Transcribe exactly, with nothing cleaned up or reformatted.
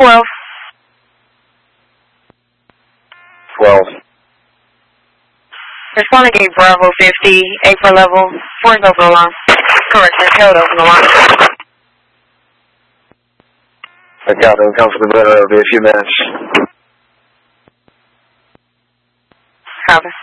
twelve. twelve. Responding to Bravo fifty, April level, four is over the line. Correction, held over the line. I got it. Come for the better. It'll be a few minutes. Copy.